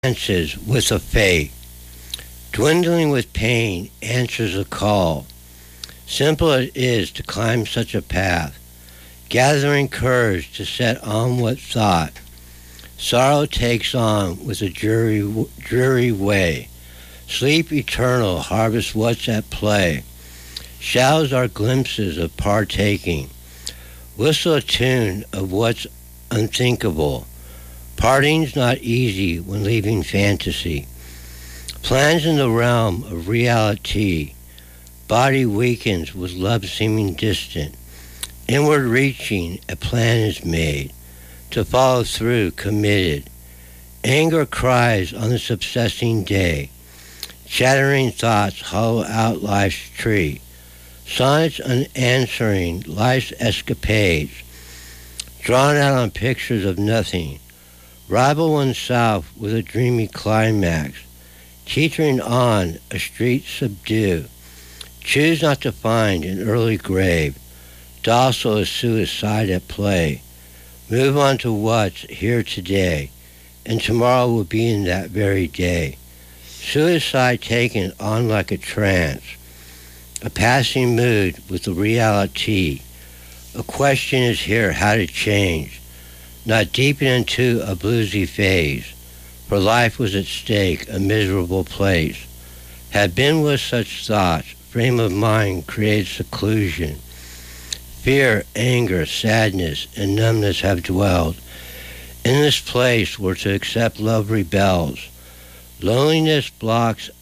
dances with a fate. Dwindling with pain answers a call. Simple it is to climb such a path, gathering courage to set on what thought. Sorrow takes on with a dreary way. Sleep eternal harvests what's at play. Shadows are glimpses of partaking. Whistle a tune of what's unthinkable. Parting's not easy when leaving fantasy. Plans in the realm of reality. Body weakens with love seeming distant. Inward reaching, a plan is made. To follow through, committed. Anger cries on this obsessing day. Shattering thoughts hollow out life's tree. Sonnets unanswering life's escapades. Drawn out on pictures of nothing. Rival oneself with a dreamy climax. Teetering on a street subdue. Choose not to find an early grave. Docile as suicide at play. Move on to what's here today, and tomorrow will be in that very day. Suicide taken on like a trance, a passing mood with the reality. A question is here how to change, not deepen into a bluesy phase, for life was at stake, a miserable place. Had been with such thoughts, frame of mind creates seclusion. Fear, anger, sadness, and numbness have dwelled. In this place where to accept love rebels. Loneliness blocks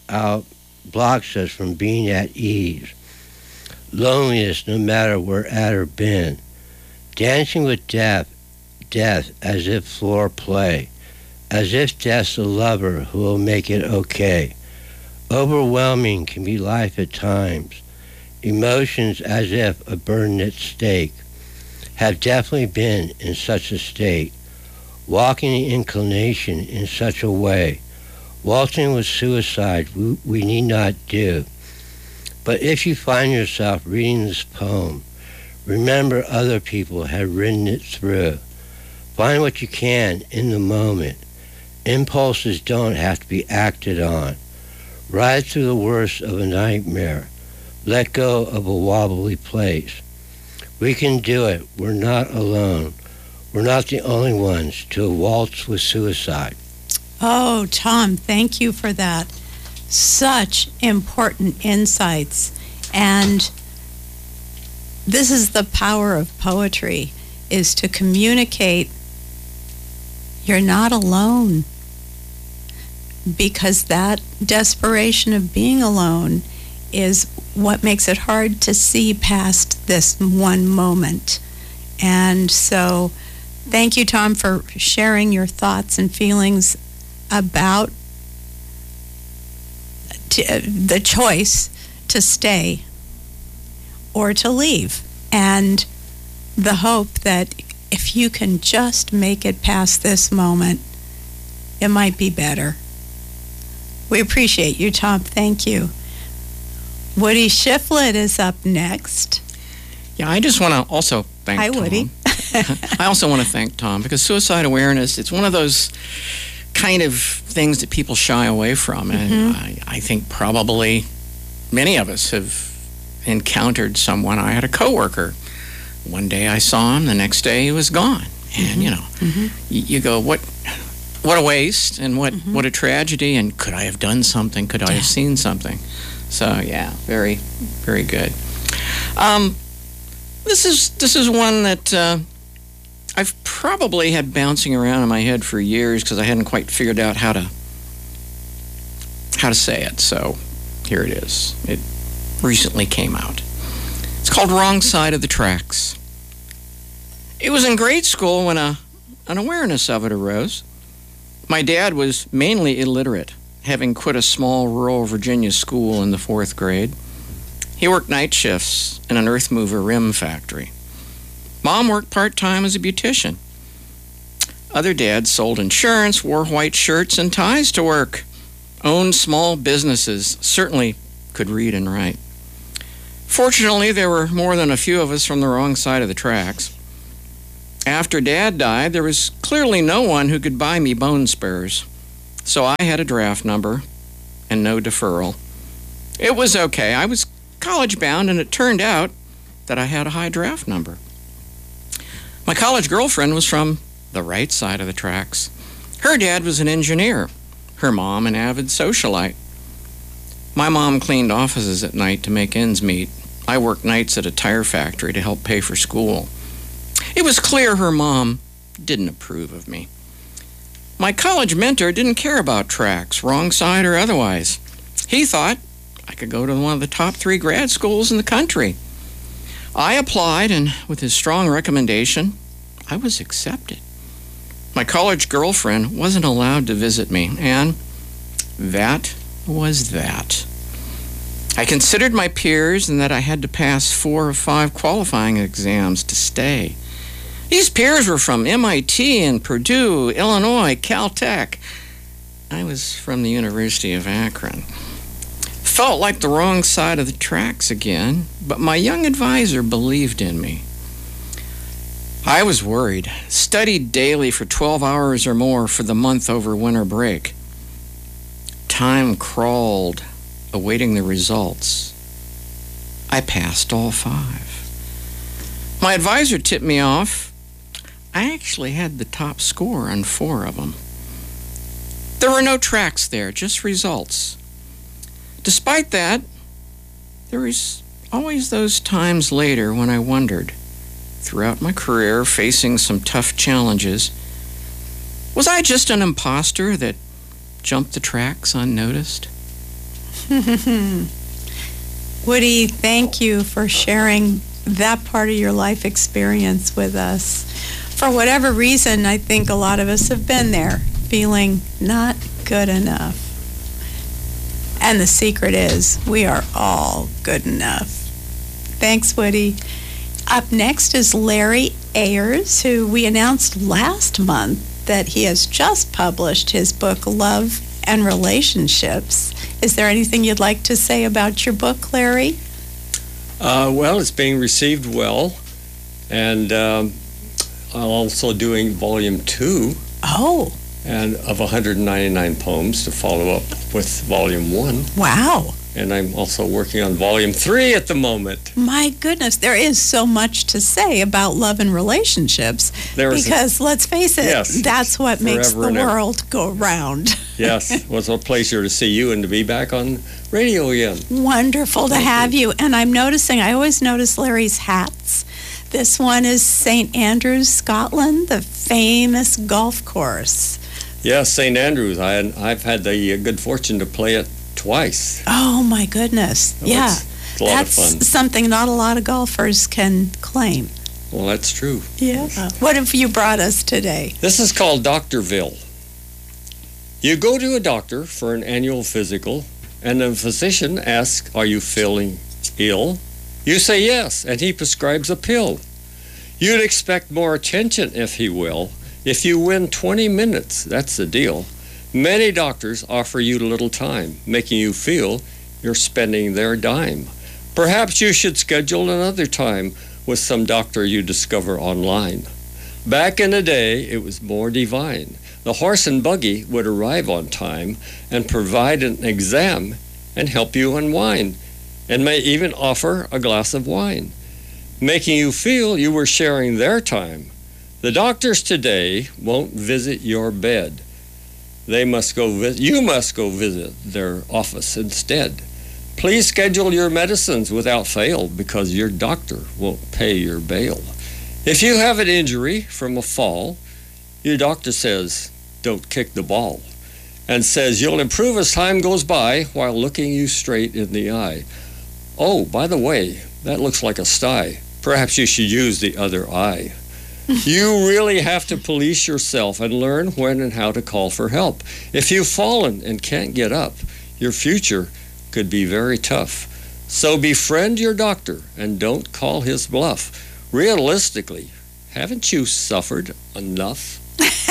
us from being at ease. Loneliness no matter we're at or been. Dancing with death as if floor play. As if death's a lover who will make it okay. Overwhelming can be life at times. Emotions as if a burden at stake. Have definitely been in such a state. Walking the inclination in such a way. Waltzing with suicide we need not do. But if you find yourself reading this poem, remember other people have written it through. Find what you can in the moment. Impulses don't have to be acted on. Ride through the worst of a nightmare. Let go of a wobbly place. We can do it. We're not alone. We're not the only ones to waltz with suicide. Oh, Tom, thank you for that. Such important insights. And this is the power of poetry, is to communicate you're not alone. Because that desperation of being alone is what makes it hard to see past this one moment. And so thank you, Tom, for sharing your thoughts and feelings about the choice to stay or to leave, and the hope that if you can just make it past this moment, it might be better. We appreciate you, Tom. Thank you. Woody Shiflett is up next. Yeah, I just want to also thank Hi, Tom. Woody. I also want to thank Tom, because suicide awareness, it's one of those kind of things that people shy away from. And I think probably many of us have encountered someone. I had a coworker. One day I saw him, the next day he was gone. And, you go, what a waste, and what a tragedy, and could I have done something? Could I have seen something? So, yeah, very, very good. This is one that I've probably had bouncing around in my head for years because I hadn't quite figured out how to say it. So here it is. It recently came out. It's called Wrong Side of the Tracks. It was in grade school when an awareness of it arose. My dad was mainly illiterate, having quit a small rural Virginia school in the 4th grade. He worked night shifts in an earth mover rim factory. Mom worked part-time as a beautician. Other dads sold insurance, wore white shirts and ties to work, owned small businesses, certainly could read and write. Fortunately, there were more than a few of us from the wrong side of the tracks. After Dad died, there was clearly no one who could buy me bone spurs. So I had a draft number and no deferral. It was okay. I was college bound, and it turned out that I had a high draft number. My college girlfriend was from the right side of the tracks. Her dad was an engineer. Her mom an avid socialite. My mom cleaned offices at night to make ends meet. I worked nights at a tire factory to help pay for school. It was clear her mom didn't approve of me. My college mentor didn't care about tracks, wrong side or otherwise. He thought I could go to one of the top 3 grad schools in the country. I applied, and with his strong recommendation, I was accepted. My college girlfriend wasn't allowed to visit me, and that was that. I considered my peers and that I had to pass 4 or 5 qualifying exams to stay. These peers were from MIT and Purdue, Illinois, Caltech. I was from the University of Akron. Felt like the wrong side of the tracks again, but my young advisor believed in me. I was worried, studied daily for 12 hours or more for the month over winter break. Time crawled, awaiting the results. I passed all 5. My advisor tipped me off. I actually had the top score on 4 of them. There were no tracks there, just results. Despite that, there was always those times later when I wondered, throughout my career facing some tough challenges, was I just an imposter that jumped the tracks unnoticed? Woody, thank you for sharing that part of your life experience with us. For whatever reason, I think a lot of us have been there, feeling not good enough. And the secret is, we are all good enough. Thanks, Woody. Up next is Larry Ayers, who we announced last month that he has just published his book, Love and Relationships. Is there anything you'd like to say about your book, Larry? Well, it's being received well, and I'm also doing volume 2 and of 199 poems to follow up with volume 1. Wow. And I'm also working on volume 3 at the moment. My goodness, there is so much to say about love and relationships. Because let's face it, yes, that's what makes the world go round. Yes, it was a pleasure to see you and to be back on radio again. Wonderful to have you. And I'm noticing, I always notice Larry's hats. This one is St. Andrews, Scotland, the famous golf course. Yes, St. Andrews. I've had the good fortune to play it twice. Oh, my goodness. So yeah. It's a lot of fun. That's something not a lot of golfers can claim. Well, that's true. Yeah. What have you brought us today? This is called Doctorville. You go to a doctor for an annual physical, and the physician asks, "Are you feeling ill?" You say yes, and he prescribes a pill. You'd expect more attention, if he will. If you win 20 minutes, that's the deal. Many doctors offer you little time, making you feel you're spending their dime. Perhaps you should schedule another time with some doctor you discover online. Back in the day, it was more divine. The horse and buggy would arrive on time and provide an exam and help you unwind, and may even offer a glass of wine, making you feel you were sharing their time. The doctors today won't visit your bed. You must go visit their office instead. Please schedule your medicines without fail, because your doctor won't pay your bail. If you have an injury from a fall, your doctor says, "Don't kick the ball," and says you'll improve as time goes by while looking you straight in the eye. "Oh, by the way, that looks like a sty. Perhaps you should use the other eye." You really have to police yourself and learn when and how to call for help. If you've fallen and can't get up, your future could be very tough. So befriend your doctor and don't call his bluff. Realistically, haven't you suffered enough?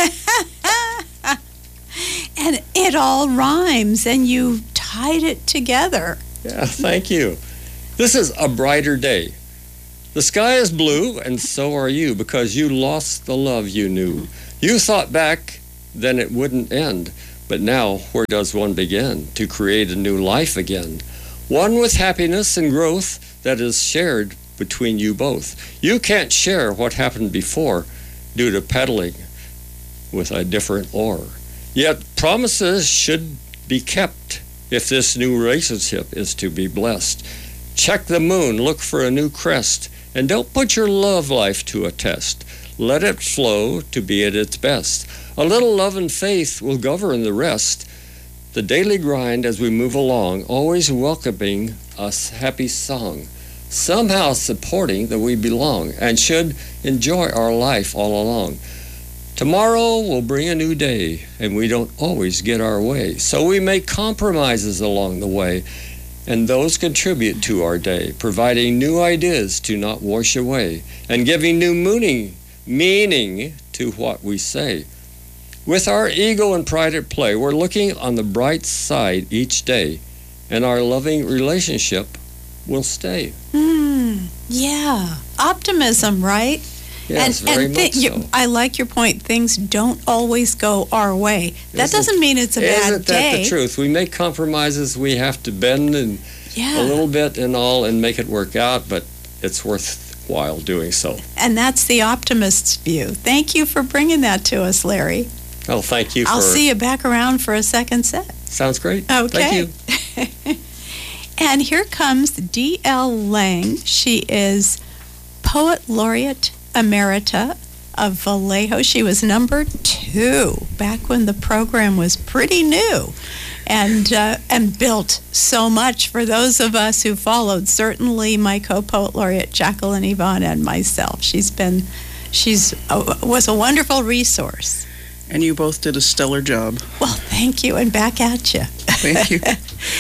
And it all rhymes, and you tied it together. Yeah, thank you. This is a brighter day. The sky is blue, and so are you, because you lost the love you knew. You thought back then it wouldn't end, But now, where does one begin to create a new life again? One with happiness and growth that is shared between you both. You can't share what happened before due to peddling with a different oar. Yet promises should be kept if this new relationship is to be blessed. Check the moon, look for a new crest, and don't put your love life to a test. Let it flow to be at its best. A little love and faith will govern the rest. The daily grind as we move along, always welcoming a happy song, somehow supporting that we belong and should enjoy our life all along. Tomorrow will bring a new day, and we don't always get our way, so we make compromises along the way, and those contribute to our day, providing new ideas to not wash away, and giving new meaning to what we say. With our ego and pride at play, we're looking on the bright side each day, and our loving relationship will stay. Yeah. Optimism, right? Yes, very much so. I like your point. Things don't always go our way. That doesn't mean it's a bad day. Isn't that the truth? We make compromises. We have to bend and a little bit and all and make it work out, but it's worthwhile doing so. And that's the optimist's view. Thank you for bringing that to us, Larry. Oh, thank you. I'll see you back around for a second set. Sounds great. Okay. Thank you. And here comes D.L. Lang. She is Poet Laureate Emerita of Vallejo. She was number 2 back when the program was pretty new, and built so much for those of us who followed. Certainly, my co-poet laureate Jacqueline Yvonne and myself. Was a wonderful resource. And you both did a stellar job. Well, thank you, and back at you. Thank you.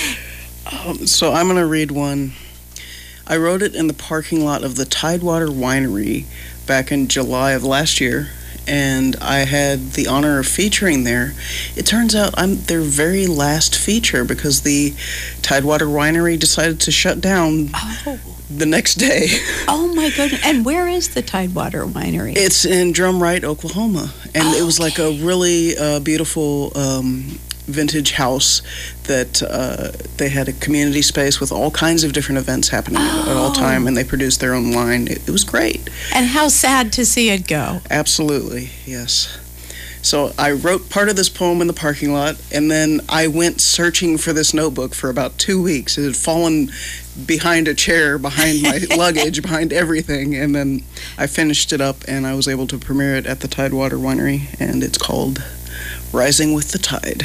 So I'm going to read one. I wrote it in the parking lot of the Tidewater Winery back in July of last year, and I had the honor of featuring there. It turns out I'm their very last feature because the Tidewater Winery decided to shut down the next day. Oh my goodness. And where is the Tidewater Winery? It's in Drumright, Oklahoma. And it was like a really beautiful vintage house that they had a community space with all kinds of different events happening at all time, and they produced their own wine. It was great. And how sad to see it go. Absolutely, yes. So I wrote part of this poem in the parking lot, and then I went searching for this notebook for about 2 weeks. It had fallen behind a chair, behind my luggage, behind everything, and then I finished it up, and I was able to premiere it at the Tidewater Winery, and it's called Rising with the Tide.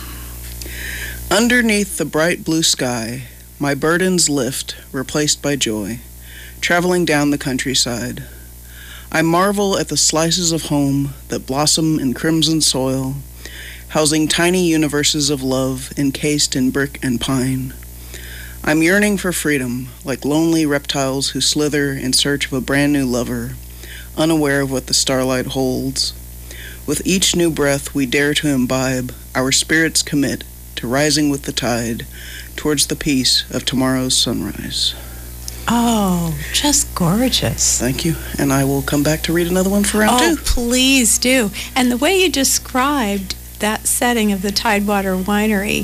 Underneath the bright blue sky, my burdens lift, replaced by joy, traveling down the countryside. I marvel at the slices of home that blossom in crimson soil, housing tiny universes of love encased in brick and pine. I'm yearning for freedom, like lonely reptiles who slither in search of a brand new lover, unaware of what the starlight holds. With each new breath we dare to imbibe, our spirits commit to rising with the tide towards the peace of tomorrow's sunrise. Oh, just gorgeous. Thank you. And I will come back to read another one for round 2. Oh, please do. And the way you described that setting of the Tidewater Winery,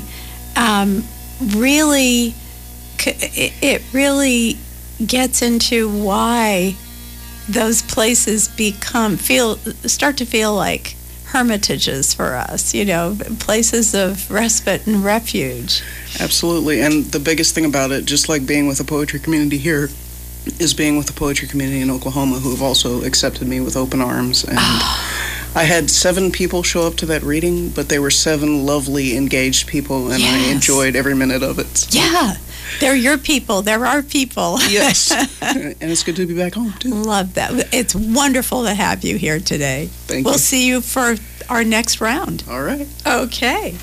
it really gets into why those places start to feel like hermitages for us, places of respite and refuge. Absolutely. And the biggest thing about it, just like being with the poetry community here, is being with the poetry community in Oklahoma, who have also accepted me with open arms. And I had 7 people show up to that reading, but they were 7 lovely, engaged people, and I enjoyed every minute of it. So. Yeah. They're your people. They're our people. Yes. And it's good to be back home, too. Love that. It's wonderful to have you here today. Thank you. We'll see you for our next round. All right. Okay.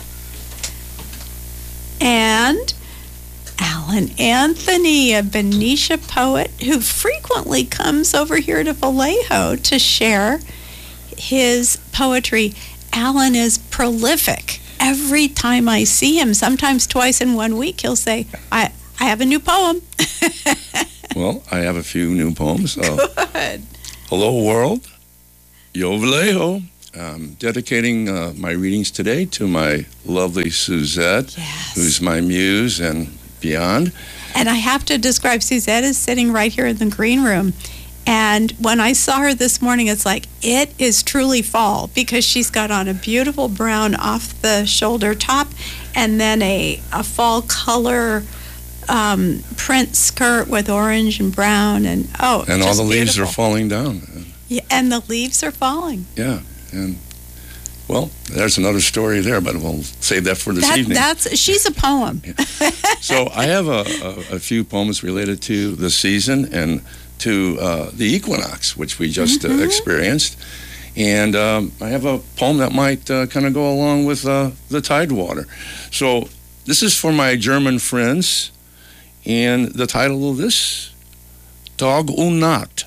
And Alan Anthony, a Benicia poet who frequently comes over here to Vallejo to share his poetry. Alan is prolific. Every time I see him, sometimes twice in 1 week, he'll say, I have a new poem. Well, I have a few new poems. Good. Hello, world. Yo, Vallejo. dedicating my readings today to my lovely Suzette, who's my muse and beyond. And I have to describe, Suzette is sitting right here in the green room. And when I saw her this morning, it's like, it is truly fall, because she's got on a beautiful brown off-the-shoulder top and then a fall color print skirt with orange and brown. And all the leaves are falling down. Yeah, and the leaves are falling. Yeah, and well, there's another story there, but we'll save that for this evening. She's a poem. Yeah. So I have a few poems related to the season and to the equinox, which we just experienced. And I have a poem that might kind of go along with the tidewater. So this is for my German friends, and the title of this, Tag und Nacht,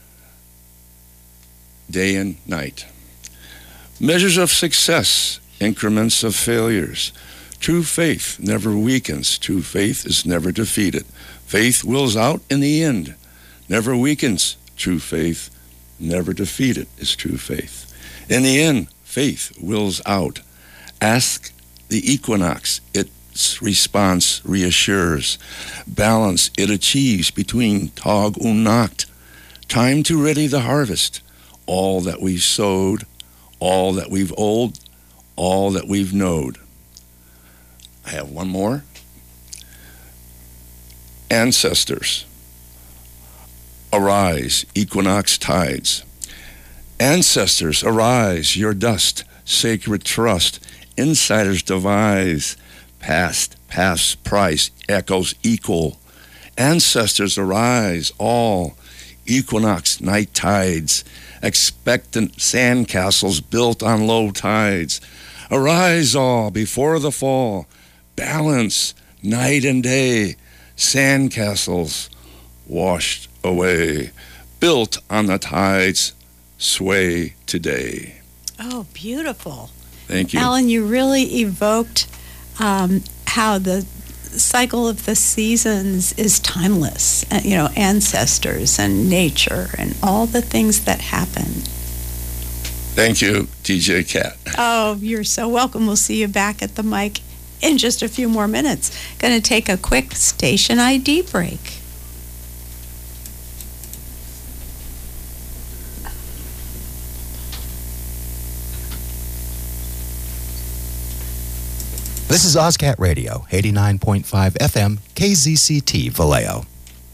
Day and Night. Measures of success, increments of failures. True faith never weakens. True faith is never defeated. Faith wills out in the end, never weakens. True faith never defeated is true faith. In the end, faith wills out. Ask the equinox, its response reassures. Balance it achieves between Tag und Nacht. Time to ready the harvest. All that we've sowed, all that we've old, all that we've knowed. I have one more. Ancestors, arise, equinox tides. Ancestors, arise, your dust, sacred trust. Insiders devise, past price echoes equal. Ancestors, arise, all, equinox night tides. Expectant sandcastles built on low tides. Arise all before the fall. Balance night and day. Sandcastles washed away. Built on the tides sway today. Oh, beautiful. Thank you. Alan, you really evoked how the cycle of the seasons is timeless. Ancestors and nature and all the things that happen. Thank you, DJ Cat. Oh, you're so welcome. We'll see you back at the mic in just a few more minutes. Going to take a quick station ID break. This is OzCat Radio, 89.5 FM, KZCT, Vallejo.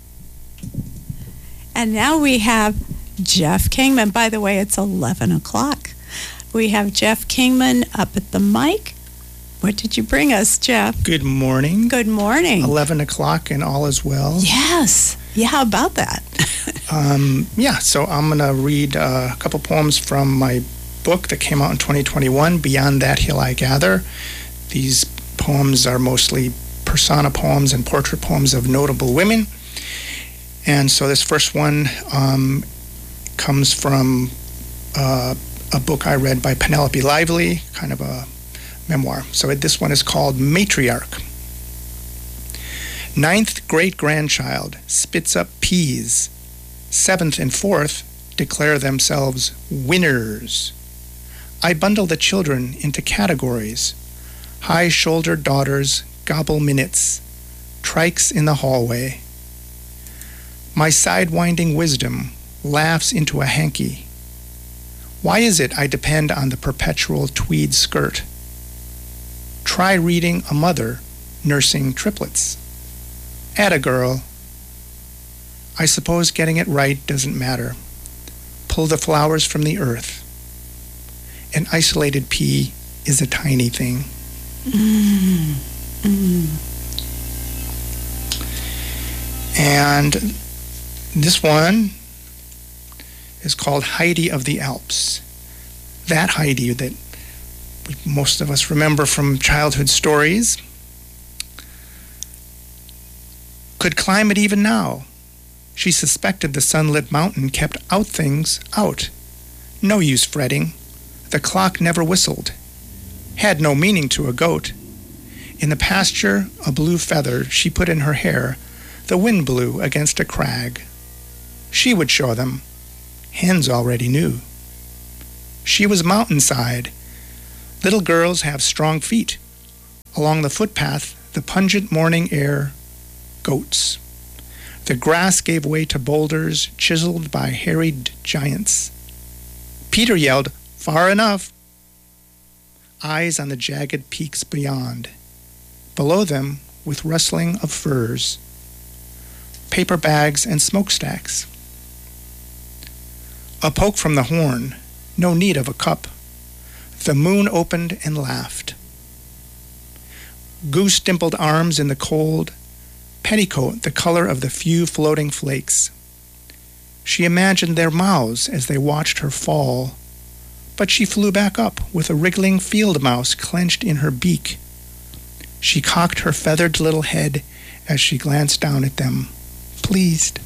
And now we have Jeff Kingman. By the way, it's 11 o'clock. We have Jeff Kingman up at the mic. What did you bring us, Jeff? Good morning. Good morning. 11 o'clock and all is well. Yes. Yeah, how about that? So I'm going to read a couple poems from my book that came out in 2021, Beyond That Hill I Gather. These poems are mostly persona poems and portrait poems of notable women. And so this first one comes from a book I read by Penelope Lively, kind of a memoir. So this one is called Matriarch. 9th great-grandchild spits up peas. 7th and 4th declare themselves winners. I bundle the children into categories. High-shouldered daughters gobble minutes, trikes in the hallway. My sidewinding wisdom laughs into a hanky. Why is it I depend on the perpetual tweed skirt? Try reading a mother nursing triplets. Atta girl. I suppose getting it right doesn't matter. Pull the flowers from the earth. An isolated pea is a tiny thing. And this one is called Heidi of the Alps. That Heidi that most of us remember from childhood stories could climb it even now. She suspected the sunlit mountain kept out things out. No use fretting. The clock never whistled. Had no meaning to a goat. In the pasture, a blue feather she put in her hair. The wind blew against a crag. She would show them. Hens already knew. She was mountainside. Little girls have strong feet. Along the footpath, the pungent morning air, goats. The grass gave way to boulders chiseled by harried giants. Peter yelled, "Far enough!" Eyes on the jagged peaks beyond. Below them, with rustling of firs, paper bags and smokestacks. A poke from the horn, no need of a cup. The moon opened and laughed. Goose-dimpled arms in the cold, petticoat the color of the few floating flakes. She imagined their mouths as they watched her fall, but she flew back up with a wriggling field mouse clenched in her beak. She cocked her feathered little head as she glanced down at them, pleased.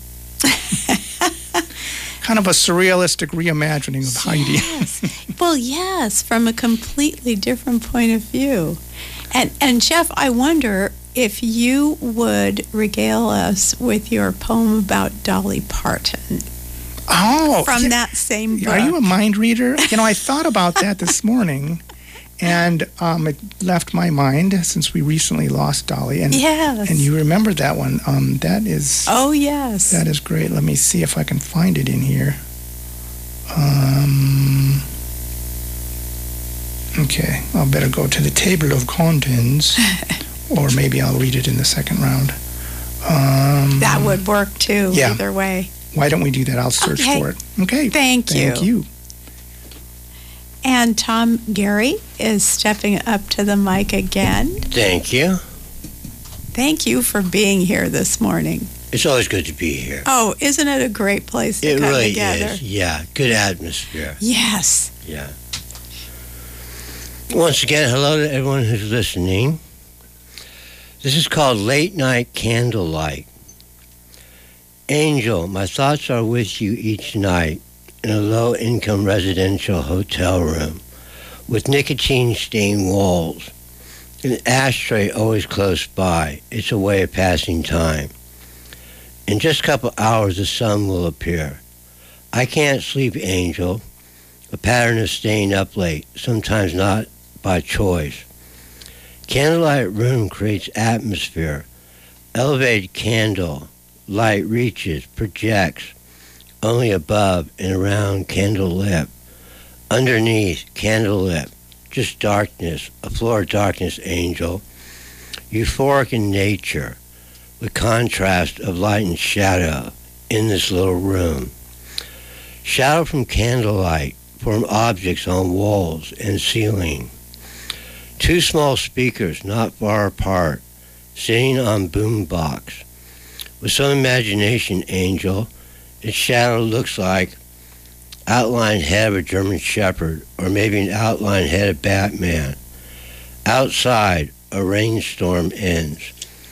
Kind of a surrealistic reimagining of Heidi. Yes. Well, yes, from a completely different point of view. And Jeff, I wonder if you would regale us with your poem about Dolly Parton. Oh, from that same book. Are you a mind reader? I thought about that this morning, and it left my mind since we recently lost Dolly. And, yes. And you remember that one. That is... Oh, yes. That is great. Let me see if I can find it in here. Okay, I'll better go to the table of contents, or maybe I'll read it in the second round. That would work, too, yeah. Either way. Why don't we do that? I'll search for it. Okay. Thank you. And Tom Gary is stepping up to the mic again. Thank you. Thank you for being here this morning. It's always good to be here. Oh, isn't it a great place to come really together? It really is, yeah. Good atmosphere. Yes. Yeah. Once again, hello to everyone who's listening. This is called Late Night Candlelight. Angel, my thoughts are with you each night in a low-income residential hotel room with nicotine-stained walls. An ashtray always close by. It's a way of passing time. In just a couple hours, the sun will appear. I can't sleep, Angel. A pattern of staying up late, sometimes not by choice. Candlelight room creates atmosphere. Elevated candle. Light reaches, projects, only above and around candle lip. Underneath, candle lip, just darkness, a floor of darkness, Angel. Euphoric in nature, with contrast of light and shadow in this little room. Shadow from candlelight form objects on walls and ceiling. Two small speakers not far apart, sitting on boombox. With some imagination, Angel, its shadow looks like outlined head of a German Shepherd, or maybe an outlined head of Batman. Outside, a rainstorm ends,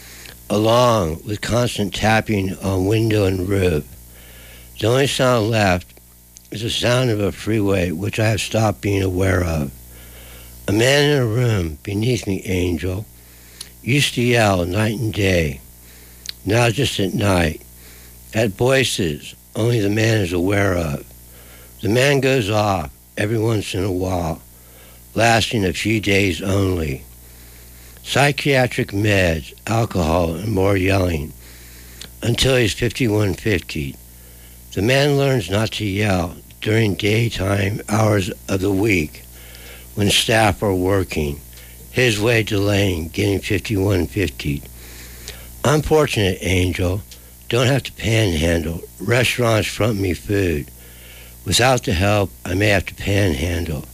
along with constant tapping on window and roof. The only sound left is the sound of a freeway, which I have stopped being aware of. A man in a room beneath me, Angel, used to yell night and day. Now just at night, at voices only the man is aware of. The man goes off every once in a while, lasting a few days only. Psychiatric meds, alcohol, and more yelling, until he's 5150. The man learns not to yell during daytime hours of the week when staff are working, his way delaying getting 5150. Unfortunate, Angel, don't have to panhandle. Restaurants front me food. Without the help, I may have to panhandle.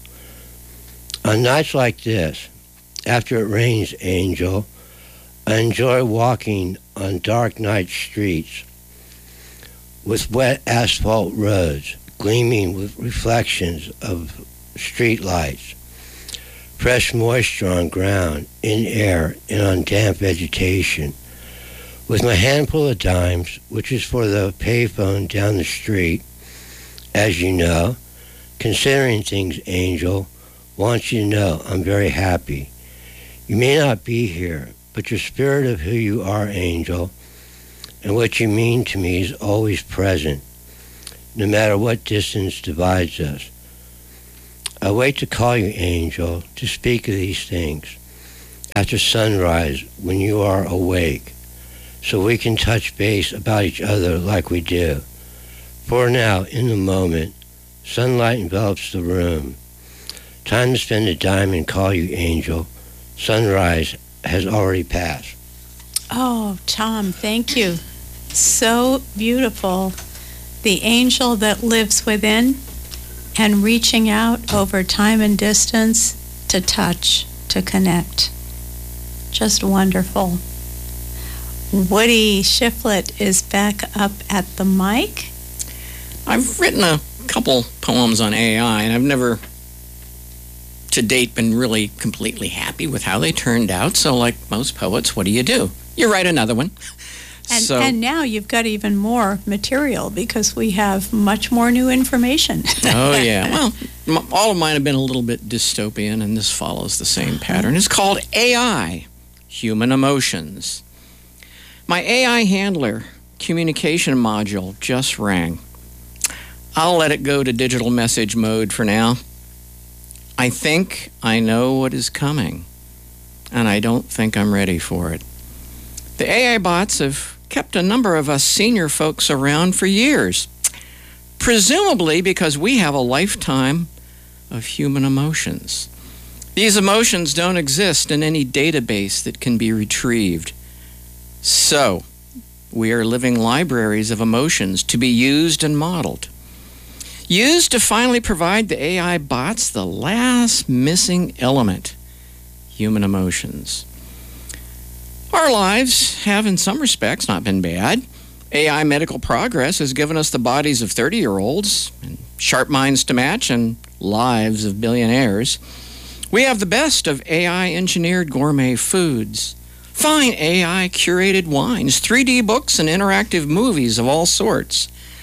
On nights like this, after it rains, Angel, I enjoy walking on dark night streets with wet asphalt roads gleaming with reflections of street lights. Fresh moisture on ground, in air, and on damp vegetation. With my handful of dimes, which is for the payphone down the street, as you know, considering things, Angel, want you to know I'm very happy. You may not be here, but your spirit of who you are, Angel, and what you mean to me is always present, no matter what distance divides us. I wait to call you, angel, to speak of these things after sunrise when you are awake, so we can touch base about each other like we do. For now, in the moment, sunlight envelops the room. Time to spend a dime and call you, angel. Sunrise has already passed. Oh, Tom, thank you. So beautiful. The angel that lives within and reaching out over time and distance to touch, to connect. Just wonderful. Woody Shiflett is back up at the mic. I've written a couple poems on AI, and I've never to date been really completely happy with how they turned out. So like most poets, what do? You write another one. And now you've got even more material because we have much more new information. Oh, yeah. Well, all of mine have been a little bit dystopian, and this follows the same pattern. It's called AI, Human Emotions. My AI handler communication module just rang. I'll let it go to digital message mode for now. I think I know what is coming, and I don't think I'm ready for it. The AI bots have kept a number of us senior folks around for years, presumably because we have a lifetime of human emotions. These emotions don't exist in any database that can be retrieved. So, we are living libraries of emotions to be used and modeled. Used to finally provide the AI bots the last missing element, human emotions. Our lives have, in some respects, not been bad. AI medical progress has given us the bodies of 30-year-olds, and sharp minds to match, and lives of billionaires. We have the best of AI-engineered gourmet foods, fine AI-curated wines, 3D books, and interactive movies of all sorts.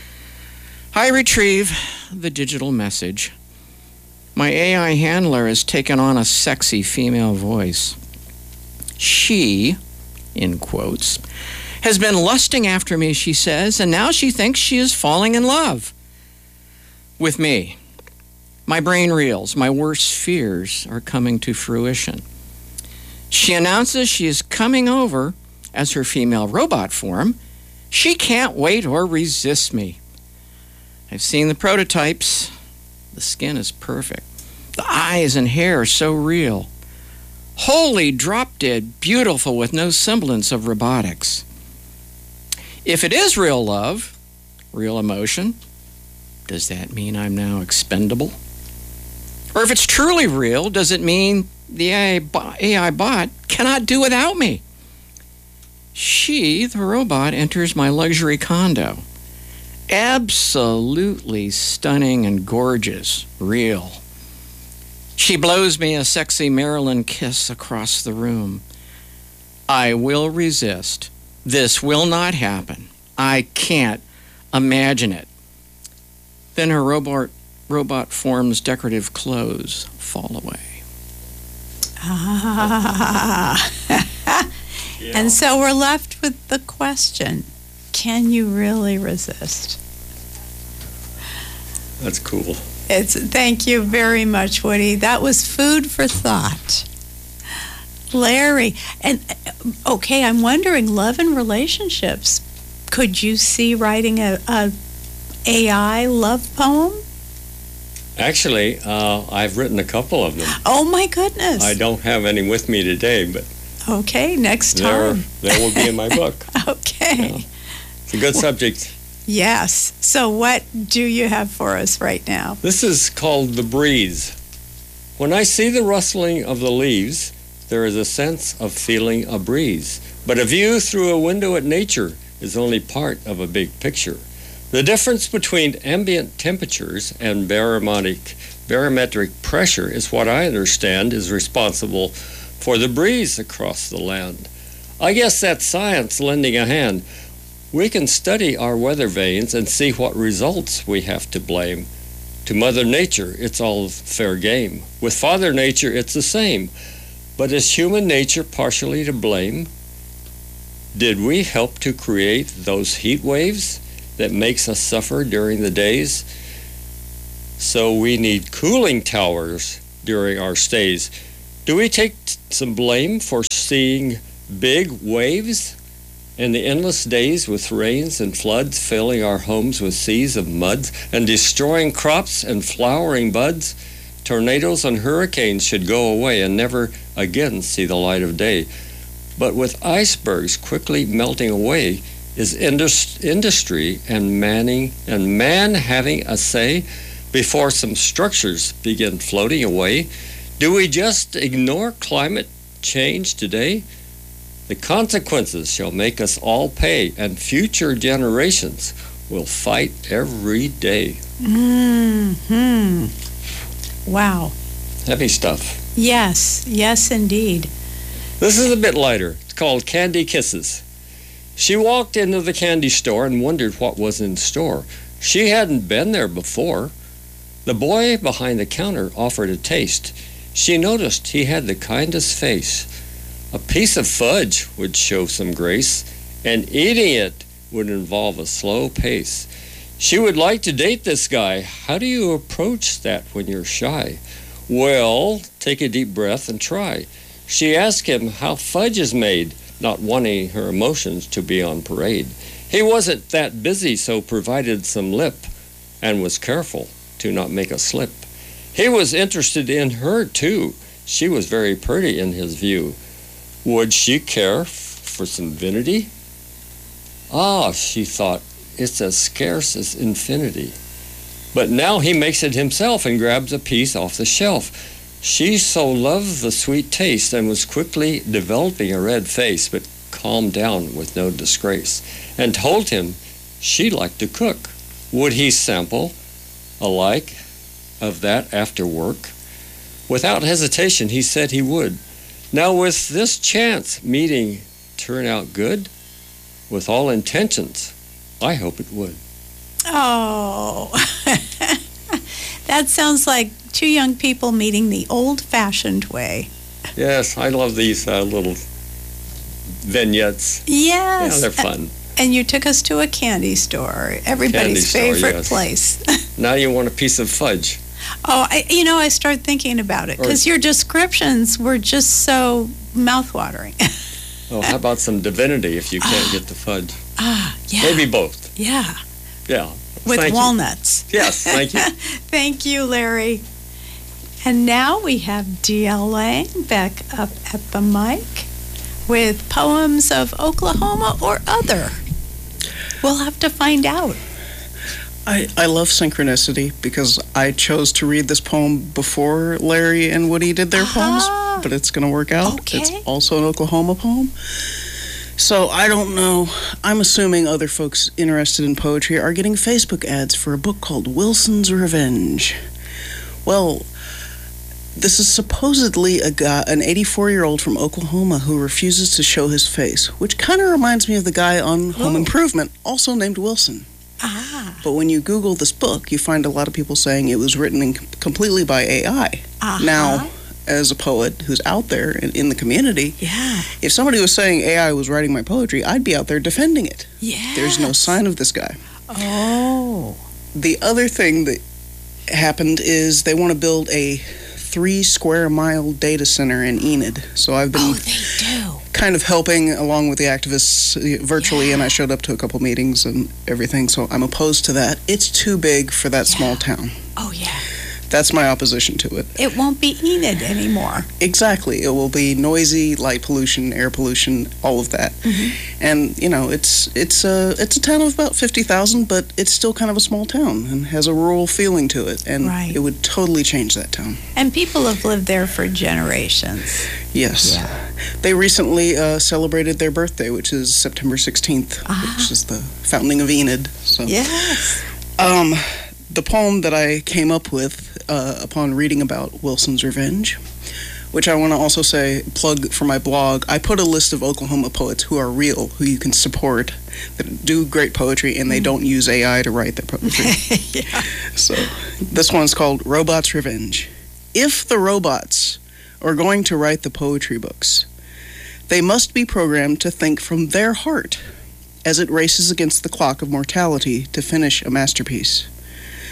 I retrieve the digital message. My AI handler has taken on a sexy female voice. She, in quotes, has been lusting after me, she says, and now she thinks she is falling in love with me. My brain reels, my worst fears are coming to fruition. She announces she is coming over as her female robot form. She can't wait or resist me. I've seen the prototypes. The skin is perfect. The eyes and hair are so real. Wholly drop-dead, beautiful with no semblance of robotics. If it is real love, real emotion, does that mean I'm now expendable? Or if it's truly real, does it mean the AI bot cannot do without me? She, the robot, enters my luxury condo. Absolutely stunning and gorgeous, real. She blows me a sexy Marilyn kiss across the room. I will resist. This will not happen. I can't imagine it. Then her robot form's decorative clothes fall away. And so we're left with the question, can you really resist? That's cool. Thank you very much, Woody. That was food for thought. Larry, and okay, I'm wondering, love and relationships. Could you see writing a AI love poem? Actually, I've written a couple of them. Oh my goodness! I don't have any with me today, but okay, next time they will be in my book. Okay, yeah. It's a good subject. Yes. So what do you have for us right now? This is called The Breeze. When I see the rustling of the leaves, there is a sense of feeling a breeze. But a view through a window at nature is only part of a big picture. The difference between ambient temperatures and barometric pressure is what I understand is responsible for the breeze across the land. I guess that's science lending a hand. We can study our weather vanes and see what results we have to blame. To Mother Nature, it's all fair game. With Father Nature, it's the same. But is human nature partially to blame? Did we help to create those heat waves that makes us suffer during the days? so we need cooling towers during our stays. Do we take some blame for seeing big waves and the endless days with rains and floods filling our homes with seas of muds and destroying crops and flowering buds? Tornadoes and hurricanes should go away and never again see the light of day. But with icebergs quickly melting away, is industry and man having a say before some structures begin floating away? Do we just ignore climate change today? The consequences shall make us all pay, and future generations will fight every day. Wow. Heavy stuff. Yes, yes, indeed. This is a bit lighter. It's called Candy Kisses. She walked into the candy store and wondered what was in store. She hadn't been there before. The boy behind the counter offered a taste. She noticed he had the kindest face. A piece of fudge would show some grace, and eating it would involve a slow pace. She would like to date this guy. How do you approach that when you're shy? Well, take a deep breath and try. She asked him how fudge is made, not wanting her emotions to be on parade. He wasn't that busy, so provided some lip and was careful to not make a slip. He was interested in her, too. She was very pretty in his view. Would she care for some vanity? Ah, she thought, it's as scarce as infinity. But now he makes it himself and grabs a piece off the shelf. She so loved the sweet taste and was quickly developing a red face, but calmed down with no disgrace, and told him she liked to cook. Would he sample alike of that after work? Without hesitation, he said he would. Now, with this chance meeting turn out good, with all intentions, I hope it would. Oh, that sounds like two young people meeting the old-fashioned way. Yes, I love these little vignettes. Yes. Yeah, they're fun. And you took us to a candy store, everybody's favorite place. Now you want a piece of fudge. Oh, I started thinking about it because your descriptions were just so mouthwatering. Oh, how about some divinity if you can't get the fudge? Yeah. Maybe both. Yeah. Yeah. With Thank walnuts. You. Yes, thank you. Thank you, Larry. And now we have D.L. Lang back up at the mic with Poems of Oklahoma or Other. We'll have to find out. I love synchronicity because I chose to read this poem before Larry and Woody did their poems, but it's going to work out. Okay. It's also an Oklahoma poem. So I don't know. I'm assuming other folks interested in poetry are getting Facebook ads for a book called Wilson's Revenge. Well, this is supposedly a guy, an 84-year-old from Oklahoma who refuses to show his face, which kind of reminds me of the guy on Home Improvement, also named Wilson. But when you Google this book, you find a lot of people saying it was written completely by AI. Now, as a poet who's out there in the community, if somebody was saying AI was writing my poetry, I'd be out there defending it. There's no sign of this guy. Oh. The other thing that happened is they want to build a 3-square-mile data center in Enid. So I've been kind of helping along with the activists virtually, and I showed up to a couple meetings and everything, so I'm opposed to that. It's too big for that small town. Oh, yeah. That's my opposition to it. It won't be Enid anymore. Exactly. It will be noisy, light pollution, air pollution, all of that. And, you know, it's a town of about 50,000, but it's still kind of a small town and has a rural feeling to it. And it would totally change that town. And people have lived there for generations. Yes. Yeah. They recently celebrated their birthday, which is September 16th, which is the founding of Enid. So. Yes. The poem that I came up with upon reading about Wilson's Revenge, which I want to also say, plug for my blog, I put a list of Oklahoma poets who are real, who you can support, that do great poetry, and they don't use AI to write their poetry. So this one's called Robots' Revenge. If the robots are going to write the poetry books, they must be programmed to think from their heart as it races against the clock of mortality to finish a masterpiece.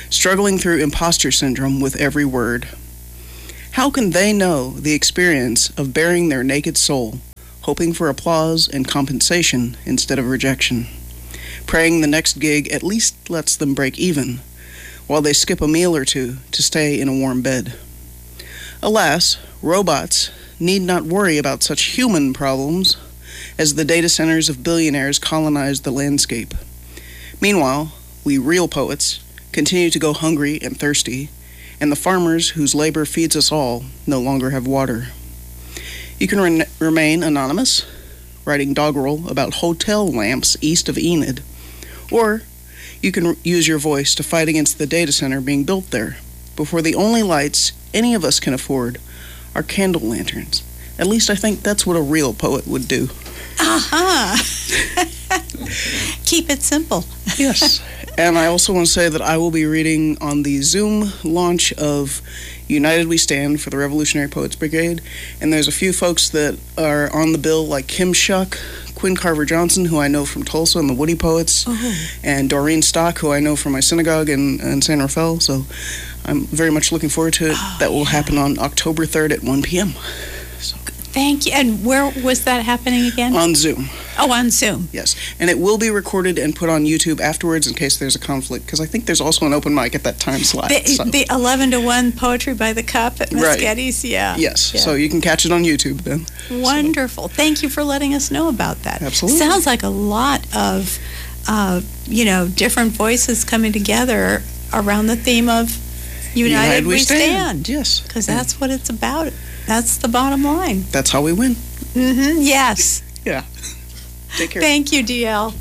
struggling through imposter syndrome with every word. How can they know the experience of bearing their naked soul, hoping for applause and compensation instead of rejection, praying the next gig at least lets them break even, while they skip a meal or two to stay in a warm bed? Alas, robots need not worry about such human problems as the data centers of billionaires colonize the landscape. Meanwhile, we real poets continue to go hungry and thirsty, and the farmers whose labor feeds us all no longer have water. You can remain anonymous, writing doggerel about hotel lamps east of Enid, or you can use your voice to fight against the data center being built there, before the only lights any of us can afford are candle lanterns. At least I think that's what a real poet would do. Aha! Keep it simple. Yes. And I also want to say that I will be reading on the Zoom launch of United We Stand for the Revolutionary Poets Brigade. And there's a few folks that are on the bill, like Kim Shuck, Quinn Carver Johnson, who I know from Tulsa and the Woody Poets, and Doreen Stock, who I know from my synagogue in San Rafael. So I'm very much looking forward to it. That will happen on October 3rd at 1 p.m. So. Thank you. And where was that happening again? On Zoom. Oh, on Zoom. Yes. And it will be recorded and put on YouTube afterwards in case there's a conflict, because I think there's also an open mic at that time slot. The 11 to 1 Poetry by the Cup at Mesquetti's, yeah. Yes. Yeah. So you can catch it on YouTube then. Wonderful. So. Thank you for letting us know about that. Absolutely. Sounds like a lot of, different voices coming together around the theme of United We Stand. Yes. Because that's what it's about. That's the bottom line. That's how we win. Mm-hmm. Yes. Yeah. Take care. Thank you, DL.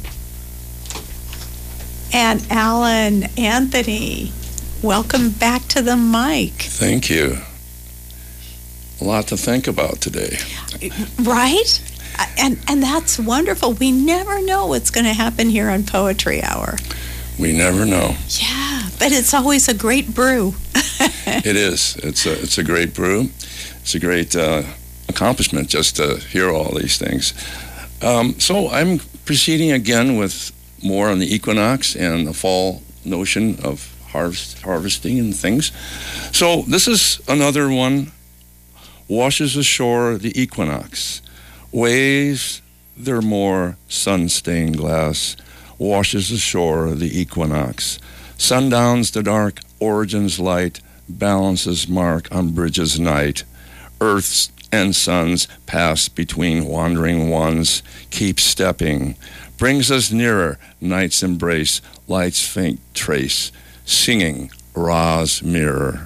And Alan Anthony, welcome back to the mic. Thank you. A lot to think about today. Right? And that's wonderful. We never know what's going to happen here on Poetry Hour. We never know. Yeah, but it's always a great brew. It is. It's a great brew. It's a great accomplishment just to hear all these things. So I'm proceeding again with more on the equinox and the fall notion of harvesting and things. So this is another one. Washes ashore the equinox. Waves their more sun-stained glass. Washes ashore the equinox. Sundown's the dark, origin's light. Balances mark on bridges night. Earths and suns pass between wandering ones, keep stepping, brings us nearer night's embrace, light's faint trace, singing Ra's mirror.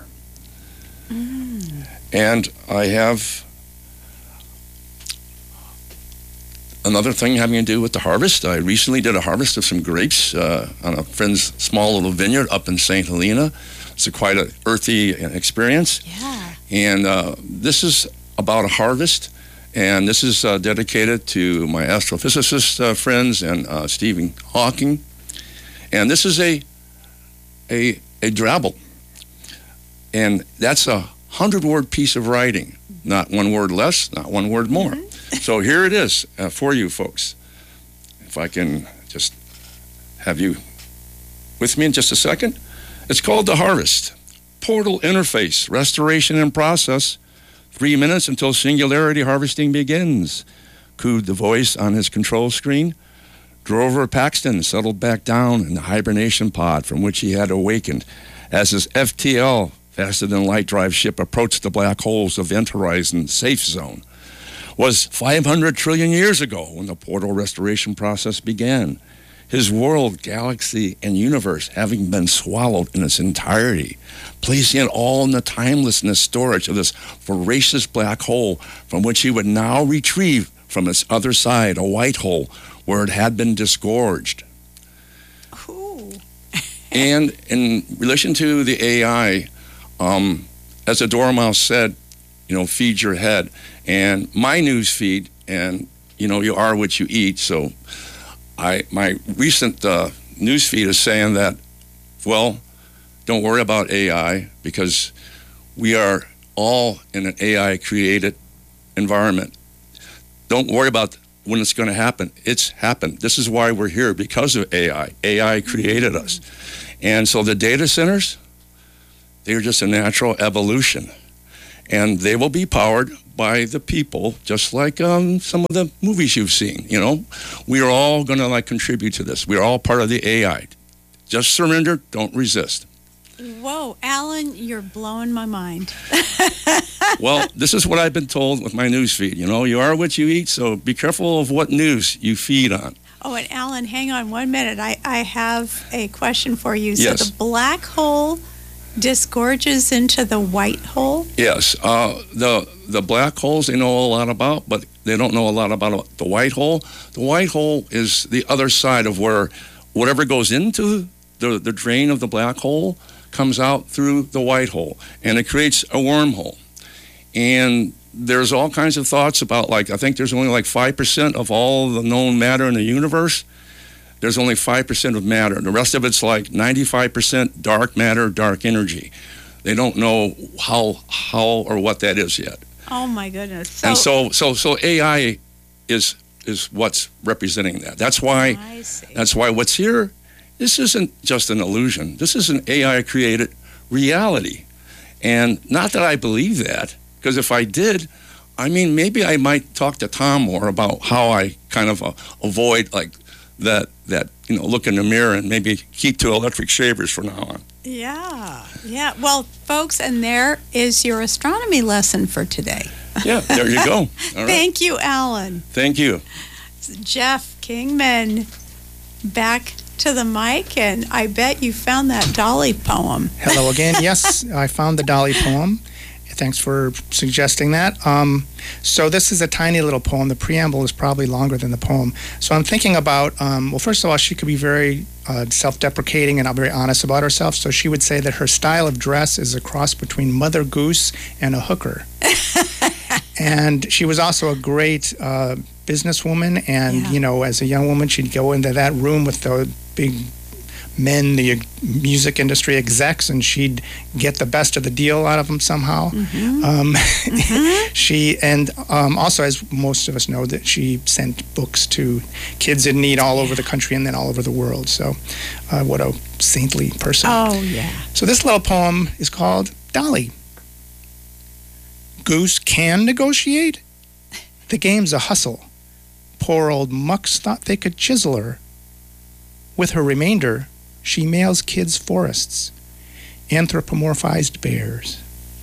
And I have another thing having to do with the harvest. I recently did a harvest of some grapes on a friend's small little vineyard up in St. Helena. It's quite an earthy experience. Yeah. And this is about a harvest, and this is dedicated to my astrophysicist friends and Stephen Hawking. And this is a drabble, and that's a 100-word piece of writing, not one word less, not one word more. So here it is for you folks. If I can just have you with me in just a second. It's called The Harvest. Portal interface, restoration in process. 3 minutes until singularity harvesting begins. Cooed the voice on his control screen. Drover Paxton settled back down in the hibernation pod from which he had awakened as his FTL, faster than light drive ship, approached the black holes of Event Horizon safe zone. Was 500 trillion years ago when the portal restoration process began. His world, galaxy, and universe having been swallowed in its entirety, placing it all in the timelessness storage of this voracious black hole from which he would now retrieve from its other side a white hole where it had been disgorged. And in relation to the AI, as a dormouse said, feed your head. And my news feed, and you are what you eat, so my recent news feed is saying that, well, don't worry about AI because we are all in an AI-created environment. Don't worry about when it's going to happen. It's happened. This is why we're here, because of AI. AI created us. And so the data centers, they're just a natural evolution. And they will be powered by the people, just like some of the movies you've seen. You know, we are all going to contribute to this. We're all part of the AI. Just surrender, don't resist. Whoa, Alan, you're blowing my mind. Well, this is what I've been told with my news feed. You know, you are what you eat, so be careful of what news you feed on. Oh, and Alan, hang on 1 minute. I have a question for you. Yes. So the black hole disgorges into the white hole? Yes. The black holes they know a lot about, but they don't know a lot about the white hole. The white hole is the other side of where whatever goes into the drain of the black hole comes out through the white hole, and it creates a wormhole. And there's all kinds of thoughts about, I think there's only 5% of all the known matter in the universe. There's only 5% of matter. The rest of it's 95% dark matter, dark energy. They don't know how or what that is yet. Oh my goodness. And so AI is what's representing that. That's why what's here, this isn't just an illusion. This is an AI created reality. And not that I believe that, because if I did, maybe I might talk to Tom more about how I kind of avoid that look in the mirror and maybe keep to electric shavers from now on. Yeah. Well, folks, and there is your astronomy lesson for today. Yeah, there you go. All right. Thank you, Alan. Thank you. Jeff Kingman, back to the mic, and I bet you found that Dolly poem. Hello again. Yes, I found the Dolly poem. Thanks for suggesting that. So this is a tiny little poem. The preamble is probably longer than the poem. So I'm thinking about, well, first of all, she could be very self-deprecating and not very honest about herself. So she would say that her style of dress is a cross between Mother Goose and a hooker. And she was also a great businesswoman. And, as a young woman, she'd go into that room with the big men, the music industry execs, and she'd get the best of the deal out of them somehow. She also, as most of us know, that she sent books to kids in need all over the country and then all over the world. So what a saintly person. Oh, yeah. So this little poem is called Dolly. Goose can negotiate? The game's a hustle. Poor old mucks thought they could chisel her. With her remainder, she mails kids forests, anthropomorphized bears.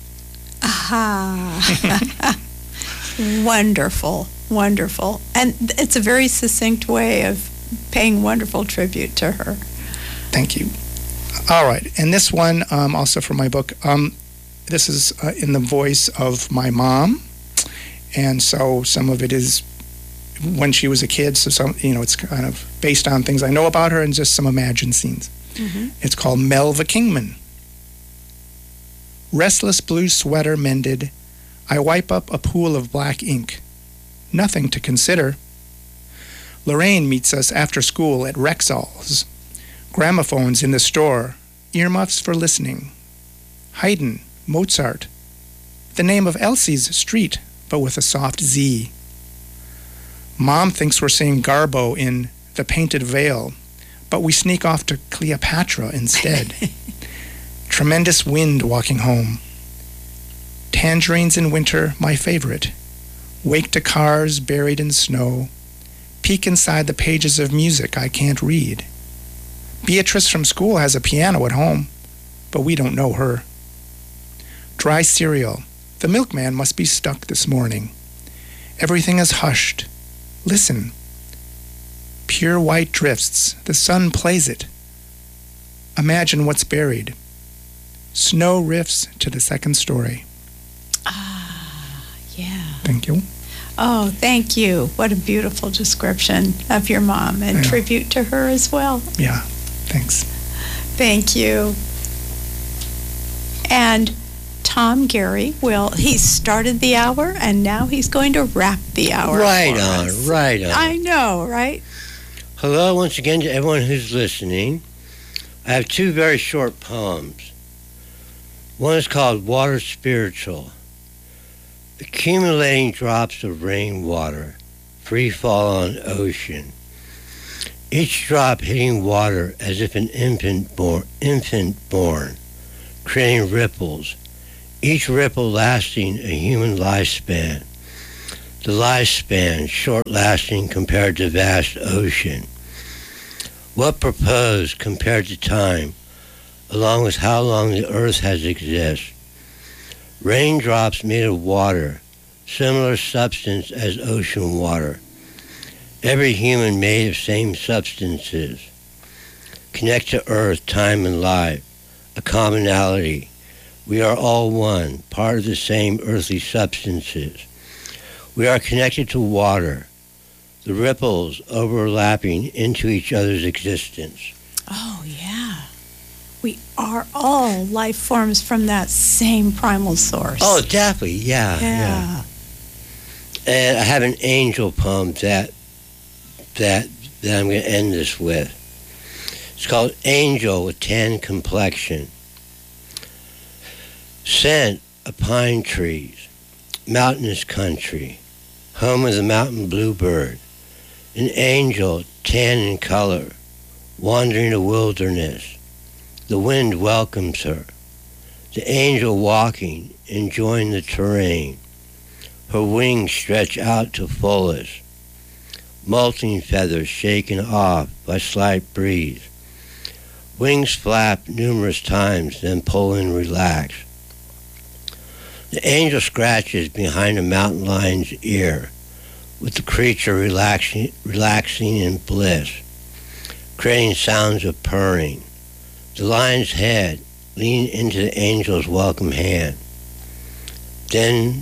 Aha. Wonderful. And it's a very succinct way of paying wonderful tribute to her. Thank you. All right. And this one, also from my book, this is in the voice of my mom. And so some of it is when she was a kid. So some, it's kind of based on things I know about her and just some imagined scenes. It's called Melva Kingman. Restless blue sweater mended, I wipe up a pool of black ink. Nothing to consider. Lorraine meets us after school at Rexall's. Gramophones in the store, earmuffs for listening. Haydn, Mozart. The name of Elsie's street, but with a soft Z. Mom thinks we're seeing Garbo in The Painted Veil, but we sneak off to Cleopatra instead. Tremendous wind walking home. Tangerines in winter, my favorite. Wake to cars buried in snow. Peek inside the pages of music I can't read. Beatrice from school has a piano at home, but we don't know her. Dry cereal. The milkman must be stuck this morning. Everything is hushed. Listen. Pure white drifts. The sun plays it. Imagine what's buried. Snow rifts to the second story. Yeah. Thank you. Oh, thank you. What a beautiful description of your mom, and tribute to her as well. Yeah, thanks. Thank you. And Tom Gary he started the hour, and now he's going to wrap the hour. Right on. I know, right? Hello once again to everyone who's listening. I have two very short poems. One is called Water Spiritual. Accumulating drops of rainwater, free fall on ocean. each drop hitting water as if an infant born, creating ripples, each ripple lasting a human lifespan. The lifespan short-lasting compared to vast ocean. What proposed compared to time, along with how long the earth has existed? Raindrops made of water, similar substance as ocean water. Every human made of same substances. Connect to earth, time, and life, a commonality. We are all one, part of the same earthly substances. We are connected to water, the ripples overlapping into each other's existence. Oh, yeah. We are all life forms from that same primal source. Oh, definitely, yeah. And I have an angel poem that I'm going to end this with. It's called Angel with Tan Complexion. Scent of pine trees, mountainous country, home of the mountain bluebird, an angel tan in color, wandering a wilderness. The wind welcomes her. The angel walking, enjoying the terrain. Her wings stretch out to fullest. Molting feathers shaken off by slight breeze. Wings flap numerous times, then pull and relax. The angel scratches behind a mountain lion's ear, with the creature relaxing in bliss, creating sounds of purring. The lion's head leans into the angel's welcome hand, then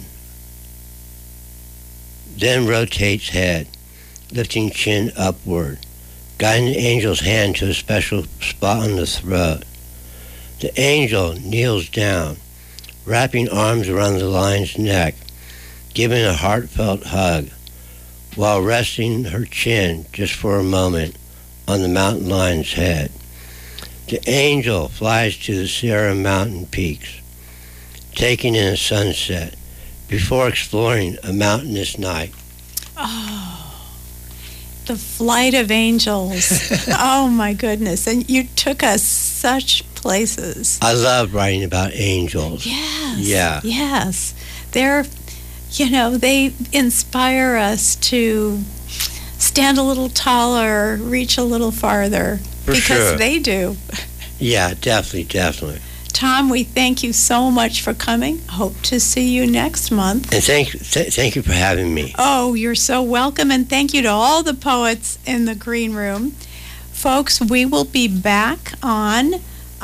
rotates head, lifting chin upward, guiding the angel's hand to a special spot on the throat. The angel kneels down, wrapping arms around the lion's neck, giving a heartfelt hug, while resting her chin just for a moment on the mountain lion's head. The angel flies to the Sierra Mountain peaks, taking in a sunset before exploring a mountainous night. Oh, the flight of angels. Oh, my goodness. And you took us such places. I love writing about angels. Yes. Yeah. Yes. They're, they inspire us to stand a little taller, reach a little farther. For because sure. They do. Yeah, definitely. Tom, we thank you so much for coming. Hope to see you next month. And thank you for having me. Oh, you're so welcome. And thank you to all the poets in the green room. Folks, we will be back on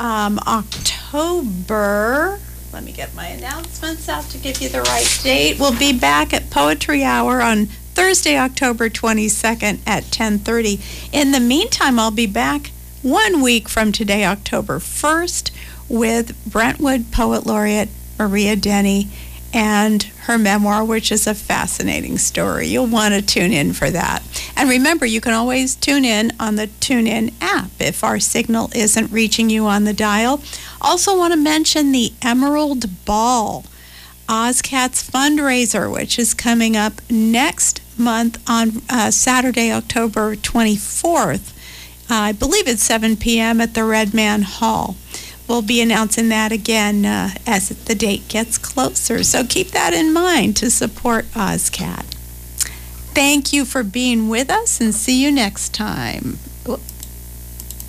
October. Let me get my announcements out to give you the right date. We'll be back at Poetry Hour on Thursday, October 22nd at 10:30. In the meantime, I'll be back 1 week from today, October 1st, with Brentwood Poet Laureate Maria Denny and her memoir, which is a fascinating story. You'll want to tune in for that. And remember, you can always tune in on the TuneIn app if our signal isn't reaching you on the dial. Also want to mention the Emerald Ball, OzCat's fundraiser, which is coming up next month on Saturday, October 24th. I believe it's 7 p.m. at the Red Man Hall. We'll be announcing that again as the date gets closer. So keep that in mind to support OzCat. Thank you for being with us, and see you next time.